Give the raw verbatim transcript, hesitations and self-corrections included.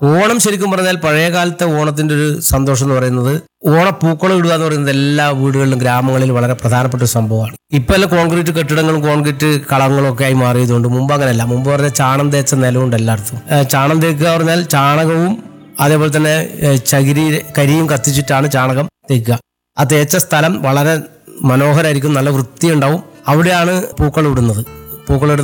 ഓണം ശരിക്കും പറഞ്ഞാൽ പഴയ കാലത്തെ ഓണത്തിന്റെ ഒരു സന്തോഷം എന്ന് പറയുന്നത് ഓണപ്പൂക്കളം ഇടുക എന്ന് പറയുന്നത് എല്ലാ വീടുകളിലും ഗ്രാമങ്ങളിൽ വളരെ പ്രധാനപ്പെട്ട ഒരു സംഭവമാണ്. ഇപ്പം എല്ലാം കോൺക്രീറ്റ് കെട്ടിടങ്ങളും കോൺക്രീറ്റ് കളങ്ങളും ഒക്കെ ആയി മാറിയതുകൊണ്ട് മുമ്പ് അങ്ങനെയല്ല. മുമ്പ് പറഞ്ഞാൽ ചാണം തേച്ച നിലമുണ്ട് എല്ലായിടത്തും. ചാണം തേക്കുക പറഞ്ഞാൽ ചാണകവും അതേപോലെ തന്നെ ചകിരി കരിയും കത്തിച്ചിട്ടാണ് ചാണകം തേക്കുക. ആ തേച്ച സ്ഥലം വളരെ മനോഹരമായിരിക്കും, നല്ല വൃത്തിയുണ്ടാവും. അവിടെയാണ് പൂക്കളം ഇടുന്നത്. പൂക്കളം ഇടുന്ന